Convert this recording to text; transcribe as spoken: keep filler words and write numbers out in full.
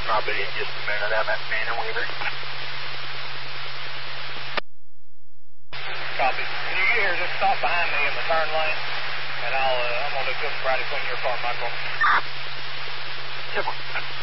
I'll be in just a minute. I'm at Man and Weaver. Copy. When you get here, just stop behind me in the turn lane, and I'll, uh, I'm going to do something right between your car and my car. Simple.